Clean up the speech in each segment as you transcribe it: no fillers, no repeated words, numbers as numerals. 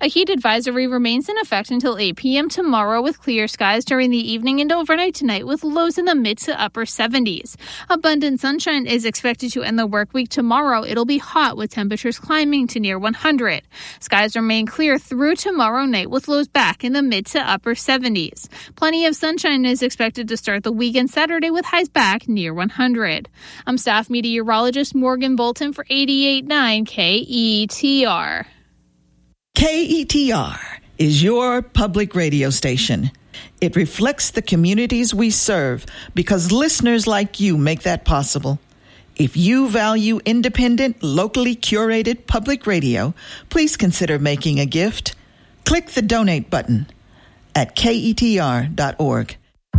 A heat advisory remains in effect until 8 p.m. tomorrow with clear skies during the evening and overnight tonight with lows in the mid to upper 70s. Abundant sunshine is expected to end the work week tomorrow. It'll be hot with temperatures climbing to near 100. Skies remain clear through tomorrow night with lows back in the mid to upper 70s. Plenty of sunshine is expected to start the weekend Saturday with highs back near 100. I'm staff meteorologist Morgan Bolton for 88.9 KETR. KETR is your public radio station. It reflects the communities we serve because listeners like you make that possible. If you value independent, locally curated public radio, please consider making a gift. Click the donate button at ketr.org.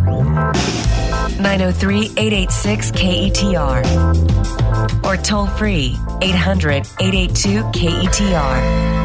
903-886-KETR or toll free 800-882-KETR.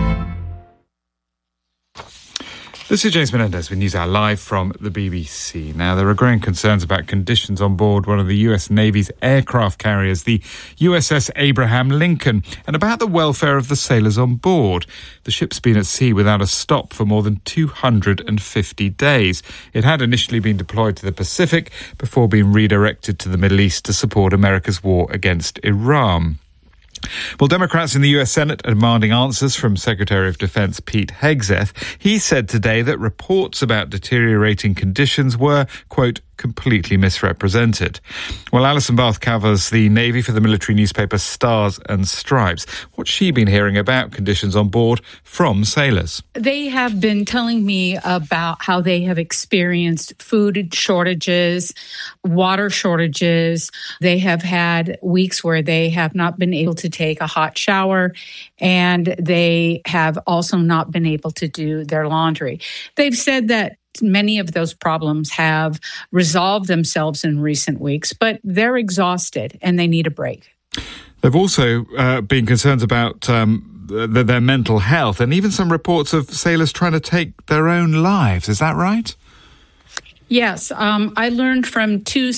This is James Menendez with NewsHour live from the BBC. Now, there are growing concerns about conditions on board one of the US Navy's aircraft carriers, the USS Abraham Lincoln, and about the welfare of the sailors on board. The ship's been at sea without a stop for more than 250 days. It had initially been deployed to the Pacific before being redirected to the Middle East to support America's war against Iran. Well, Democrats in the US Senate are demanding answers from Secretary of Defense Pete Hegseth. He said today that reports about deteriorating conditions were, quote, completely misrepresented. Well, Alison Bath covers the Navy for the military newspaper Stars and Stripes. What's she been hearing about conditions on board from sailors? They have been telling me about how they have experienced food shortages, water shortages. They have had weeks where they have not been able to take a hot shower, and they have also not been able to do their laundry. They've said that many of those problems have resolved themselves in recent weeks, but they're exhausted and they need a break. There've also been concerns about their mental health and even some reports of sailors trying to take their own lives. Is that right? Yes. I learned from two